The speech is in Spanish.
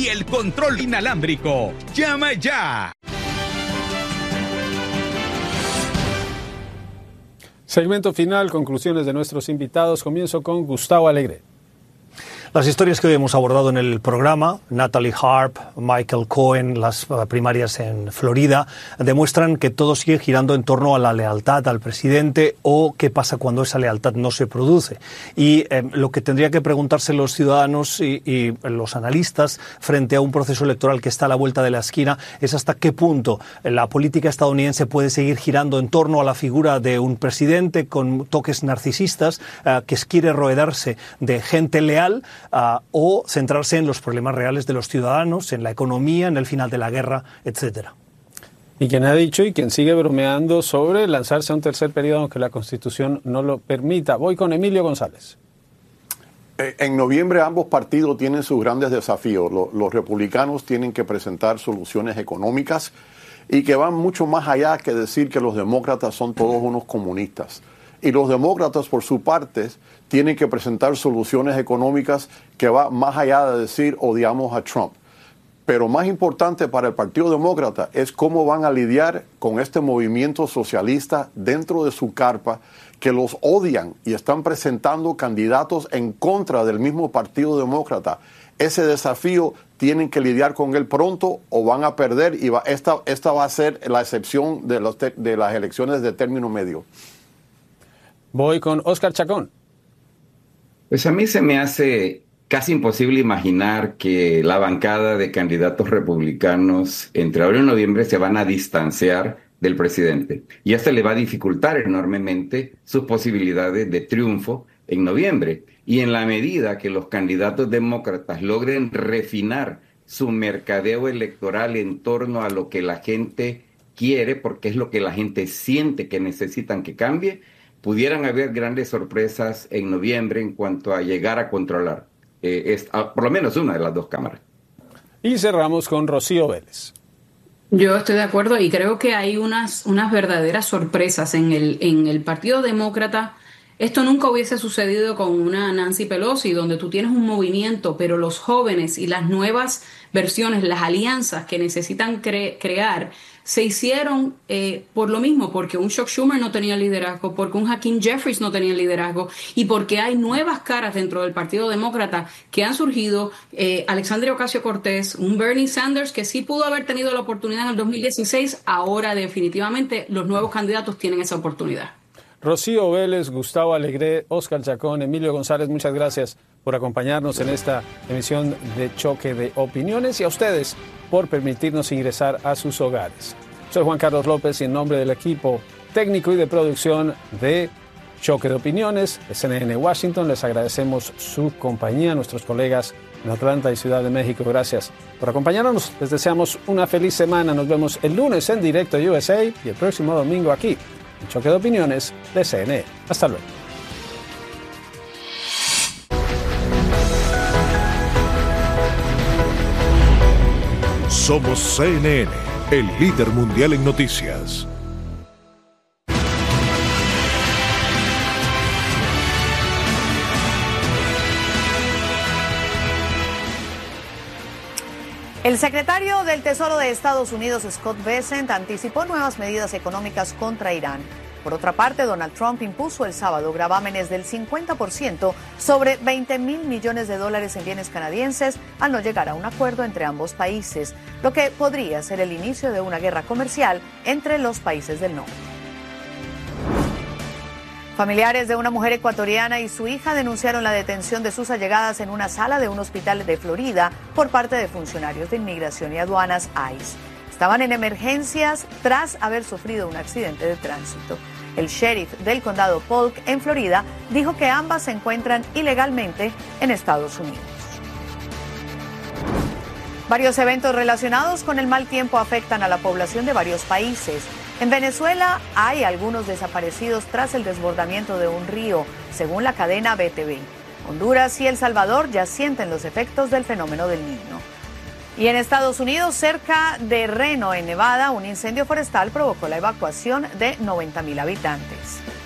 y el control inalámbrico. ¡Llama ya! Segmento final, conclusiones de nuestros invitados. Comienzo con Gustavo Alegre. Las historias que hoy hemos abordado en el programa, Natalie Harp, Michael Cohen, las primarias en Florida, demuestran que todo sigue girando en torno a la lealtad al presidente o qué pasa cuando esa lealtad no se produce. Y lo que tendría que preguntarse los ciudadanos y los analistas frente a un proceso electoral que está a la vuelta de la esquina es hasta qué punto la política estadounidense puede seguir girando en torno a la figura de un presidente con toques narcisistas que quiere rodearse de gente leal, o centrarse en los problemas reales de los ciudadanos, en la economía, en el final de la guerra, etcétera. Y quien ha dicho y quien sigue bromeando sobre lanzarse a un tercer periodo aunque la Constitución no lo permita. Voy con Emilio González. En noviembre ambos partidos tienen sus grandes desafíos. Los republicanos tienen que presentar soluciones económicas y que van mucho más allá que decir que los demócratas son todos unos comunistas. Y los demócratas, por su parte, tienen que presentar soluciones económicas que va más allá de decir odiamos a Trump. Pero más importante para el Partido Demócrata es cómo van a lidiar con este movimiento socialista dentro de su carpa, que los odian y están presentando candidatos en contra del mismo Partido Demócrata. Ese desafío tienen que lidiar con él pronto o van a perder, y esta va a ser la excepción de las elecciones de término medio. Voy con Oscar Chacón. Pues a mí se me hace casi imposible imaginar que la bancada de candidatos republicanos entre ahora y noviembre se van a distanciar del presidente. Y esto le va a dificultar enormemente sus posibilidades de triunfo en noviembre. Y en la medida que los candidatos demócratas logren refinar su mercadeo electoral en torno a lo que la gente quiere, porque es lo que la gente siente que necesitan que cambie, pudieran haber grandes sorpresas en noviembre en cuanto a llegar a controlar por lo menos una de las dos cámaras. Y cerramos con Rocío Vélez. Yo estoy de acuerdo y creo que hay unas verdaderas sorpresas en el Partido Demócrata. Esto nunca hubiese sucedido con una Nancy Pelosi, donde tú tienes un movimiento, pero los jóvenes y las nuevas versiones, las alianzas que necesitan crear, se hicieron por lo mismo, porque un Chuck Schumer no tenía liderazgo, porque un Hakeem Jeffries no tenía liderazgo y porque hay nuevas caras dentro del Partido Demócrata que han surgido, Alexandria Ocasio-Cortez, un Bernie Sanders que sí pudo haber tenido la oportunidad en el 2016, ahora definitivamente los nuevos candidatos tienen esa oportunidad. Rocío Vélez, Gustavo Alegre, Oscar Chacón, Emilio González, muchas gracias por acompañarnos en esta emisión de Choque de Opiniones y a ustedes por permitirnos ingresar a sus hogares. Soy Juan Carlos López y en nombre del equipo técnico y de producción de Choque de Opiniones de CNN Washington les agradecemos su compañía, a nuestros colegas en Atlanta y Ciudad de México. Gracias por acompañarnos. Les deseamos una feliz semana. Nos vemos el lunes en directo USA y el próximo domingo aquí en Choque de Opiniones de CNN. Hasta luego. Somos CNN, el líder mundial en noticias. El secretario del Tesoro de Estados Unidos, Scott Bessent, anticipó nuevas medidas económicas contra Irán. Por otra parte, Donald Trump impuso el sábado gravámenes del 50% sobre $20,000 millones en bienes canadienses al no llegar a un acuerdo entre ambos países, lo que podría ser el inicio de una guerra comercial entre los países del norte. Familiares de una mujer ecuatoriana y su hija denunciaron la detención de sus allegadas en una sala de un hospital de Florida por parte de funcionarios de Inmigración y Aduanas ICE. Estaban en emergencias tras haber sufrido un accidente de tránsito. El sheriff del condado Polk, en Florida, dijo que ambas se encuentran ilegalmente en Estados Unidos. Varios eventos relacionados con el mal tiempo afectan a la población de varios países. En Venezuela hay algunos desaparecidos tras el desbordamiento de un río, según la cadena BTV. Honduras y El Salvador ya sienten los efectos del fenómeno del Niño. Y en Estados Unidos, cerca de Reno, en Nevada, un incendio forestal provocó la evacuación de 90,000 habitantes.